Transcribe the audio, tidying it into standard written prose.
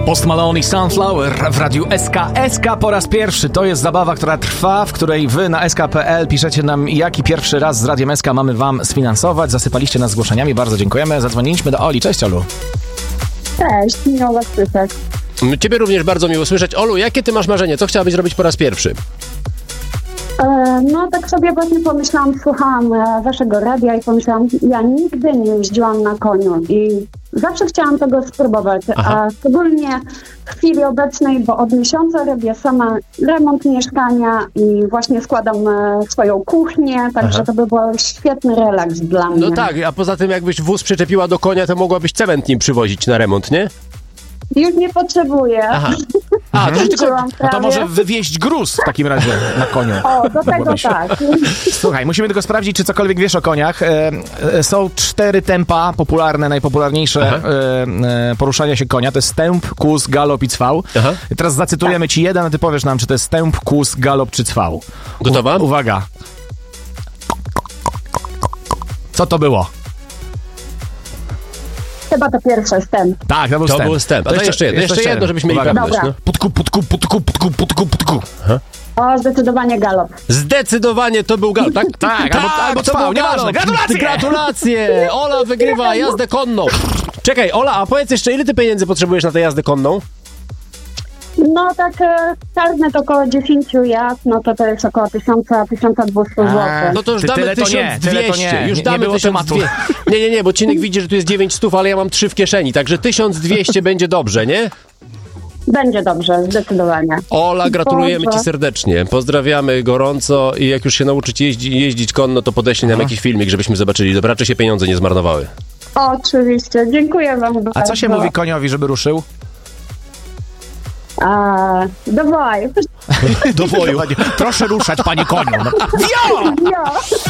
Post Malone i Sunflower w radiu SK. SK po raz pierwszy. To jest zabawa, która trwa, w której wy na sk.pl piszecie nam, jaki pierwszy raz z Radiem SK mamy wam sfinansować. Zasypaliście nas zgłoszeniami, bardzo dziękujemy. Zadzwoniliśmy do Oli. Cześć, Olu. Cześć, miło was słyszeć. Ciebie również bardzo miło słyszeć. Olu, jakie ty masz marzenie? Co chciałabyś zrobić po raz pierwszy? No tak sobie właśnie pomyślałam, słuchałam waszego radia i pomyślałam, ja nigdy nie jeździłam na koniu i zawsze chciałam tego spróbować, a szczególnie w chwili obecnej, bo od miesiąca robię sama remont mieszkania i właśnie składam swoją kuchnię, także to by był świetny relaks dla mnie. No tak, a poza tym jakbyś wóz przyczepiła do konia, to mogłabyś cement nim przywozić na remont, nie? Już nie potrzebuję. A, to tylko... No to może wywieźć gruz w takim razie na koniu. O, do tego tak. Słuchaj, musimy tylko sprawdzić, czy cokolwiek wiesz o koniach. Są 4 tempa popularne, najpopularniejsze poruszania się konia. To jest stęp, kłus, galop i cwał. Teraz zacytujemy ci jeden, a ty powiesz nam, czy to jest stęp, kłus, galop czy cwał. Gotowa? Uwaga. Co to było? Chyba to pierwszy wstęp. Tak, to był To stęp. był stęp. A to jeszcze jedno, żebyśmy mieli Uwaga. pewność. No. Putku. O, zdecydowanie galop. Zdecydowanie to był galop, tak? Tak, albo to trwał, był nieważne. galop. Gratulacje! Ola wygrywa jazdę konną. Czekaj, Ola, a powiedz jeszcze, ile ty pieniędzy potrzebujesz na tę jazdę konną? No tak, karnet około 10 jazd, no to jest około 1200 zł. No to już damy tyle to nie, 1200. tyle to nie. Już Nie damy było 1200. Nie, bo Cinek widzi, że tu jest 900, ale ja mam 3 w kieszeni, także 1200 będzie dobrze, nie? Będzie dobrze, zdecydowanie. Ola, gratulujemy Boże. ci serdecznie. Pozdrawiamy gorąco i jak już się nauczyć jeździć konno, to podeślij nam jakiś filmik, żebyśmy zobaczyli. Dobra, czy się pieniądze nie zmarnowały. Oczywiście, dziękuję wam bardzo. A co się mówi koniowi, żeby ruszył? Do boju. Do woju. Proszę ruszać, panie koniu. No. Jo!